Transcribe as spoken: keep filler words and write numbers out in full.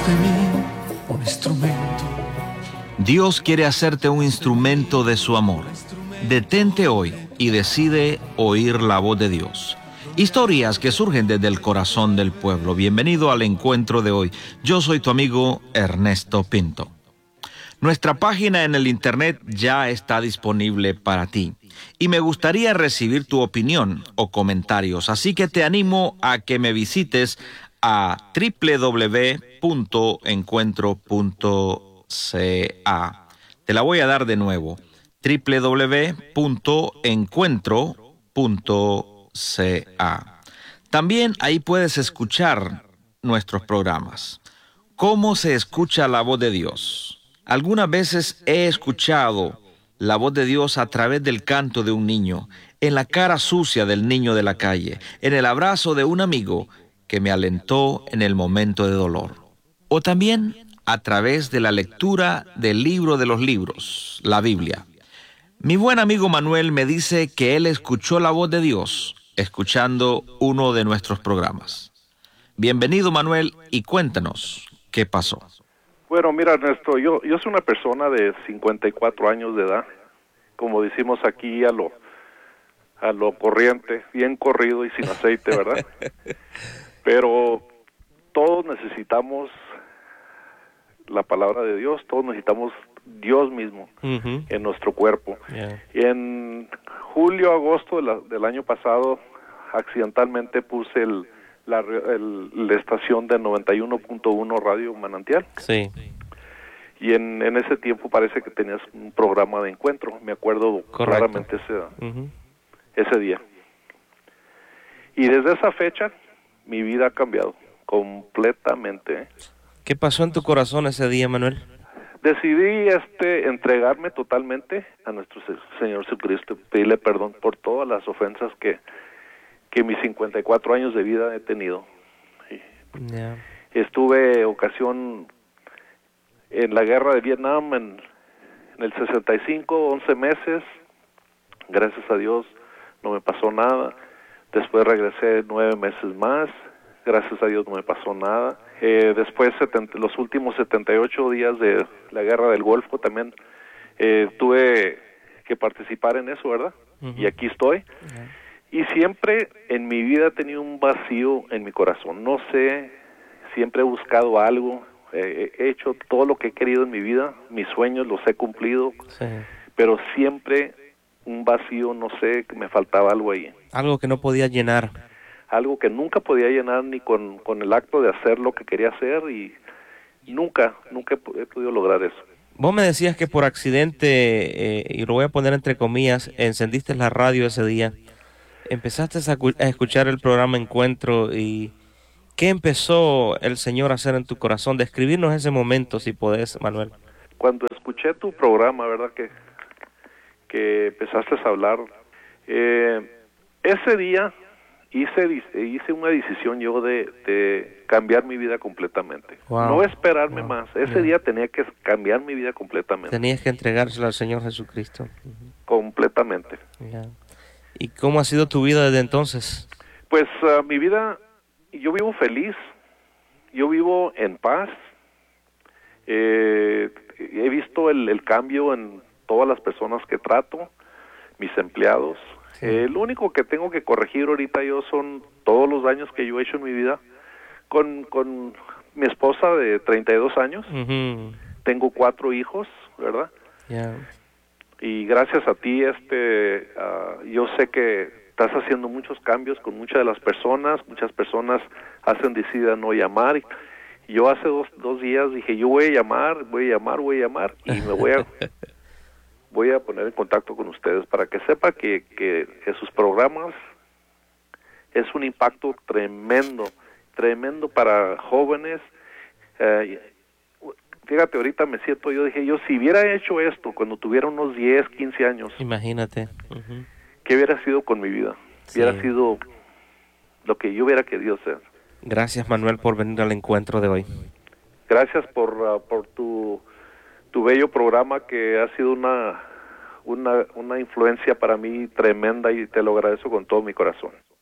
Haz de mí un instrumento. Dios quiere hacerte un instrumento de su amor. Detente hoy y decide oír la voz de Dios. Historias que surgen desde el corazón del pueblo. Bienvenido al encuentro de hoy. Yo soy tu amigo Ernesto Pinto. Nuestra página en el internet ya está disponible para ti y me gustaría recibir tu opinión o comentarios, así que te animo a que me visites a doble u doble u doble u punto encuentro punto c a. Te la voy a dar de nuevo, doble u doble u doble u punto encuentro punto c a. También ahí puedes escuchar nuestros programas. ¿Cómo se escucha la voz de Dios? Algunas veces he escuchado la voz de Dios a través del canto de un niño, en la cara sucia del niño de la calle, en el abrazo de un amigo que me alentó en el momento de dolor. O también a través de la lectura del libro de los libros, la Biblia. Mi buen amigo Manuel me dice que él escuchó la voz de Dios escuchando uno de nuestros programas. Bienvenido, Manuel, y cuéntanos qué pasó. Bueno, mira, Ernesto, yo, yo soy una persona de cincuenta y cuatro años de edad, como decimos aquí a lo, a lo corriente, bien corrido y sin aceite, ¿verdad? Pero todos necesitamos la palabra de Dios, todos necesitamos Dios mismo uh-huh. en nuestro cuerpo. Yeah. En julio, agosto de la, del año pasado, accidentalmente puse el La, el, la estación de noventa y uno punto uno Radio Manantial. Sí. Y en, en ese tiempo parece que tenías un programa de encuentro. Me acuerdo Correcto. claramente ese, uh-huh. ese día. Y desde esa fecha, mi vida ha cambiado completamente. ¿Qué pasó en tu corazón ese día, Manuel? Decidí este entregarme totalmente a nuestro Señor Jesucristo, pedirle perdón por todas las ofensas que que mis cincuenta y cuatro años de vida he tenido. Yeah. Estuve ocasión en la guerra de Vietnam en, en el sesenta y cinco, once meses. Gracias a Dios no me pasó nada. Después regresé nueve meses más. Gracias a Dios no me pasó nada. Eh, después, setenta, los últimos setenta y ocho días de la guerra del Golfo también eh, tuve que participar en eso, ¿verdad? Uh-huh. Y aquí estoy. Yeah. Y siempre en mi vida he tenido un vacío en mi corazón. No sé, siempre he buscado algo, eh, he hecho todo lo que he querido en mi vida, mis sueños los he cumplido, sí. pero siempre un vacío, no sé, me faltaba algo ahí. Algo que no podía llenar. Algo que nunca podía llenar ni con, con el acto de hacer lo que quería hacer y nunca, nunca he, he podido lograr eso. Vos me decías que por accidente, eh, y lo voy a poner entre comillas, encendiste la radio ese día. Empezaste a escuchar el programa Encuentro y ¿qué empezó el Señor a hacer en tu corazón? Describirnos ese momento, si podés, Manuel. Cuando escuché tu programa, ¿verdad? Que, que empezaste a hablar, eh, ese día hice hice una decisión yo de, de cambiar mi vida completamente. Wow. No esperarme wow. más. Ese yeah. día tenía que cambiar mi vida completamente. Tenías que entregárselo al Señor Jesucristo. Uh-huh. Completamente. Yeah. ¿Y cómo ha sido tu vida desde entonces? Pues uh, mi vida, yo vivo feliz, yo vivo en paz, eh, he visto el, el cambio en todas las personas que trato, mis empleados. Sí. Eh, lo único que tengo que corregir ahorita yo son todos los daños que yo he hecho en mi vida con, con mi esposa de treinta y dos años, uh-huh. tengo cuatro hijos, ¿verdad? Yeah. Y gracias a ti, este, uh, yo sé que estás haciendo muchos cambios con muchas de las personas, muchas personas hacen deciden no llamar. Y yo hace dos, dos días dije, yo voy a llamar, voy a llamar, voy a llamar y me voy a voy a poner en contacto con ustedes para que sepa que, que, que sus programas es un impacto tremendo, tremendo para jóvenes. Uh, Fíjate, ahorita me siento, yo dije, yo si hubiera hecho esto cuando tuviera unos diez, quince años. Imagínate. Uh-huh. ¿Qué hubiera sido con mi vida? Sí. Hubiera sido lo que yo hubiera querido ser. Gracias, Manuel, por venir al encuentro de hoy. Gracias por, uh, por tu, tu bello programa que ha sido una, una, una influencia para mí tremenda y te lo agradezco con todo mi corazón.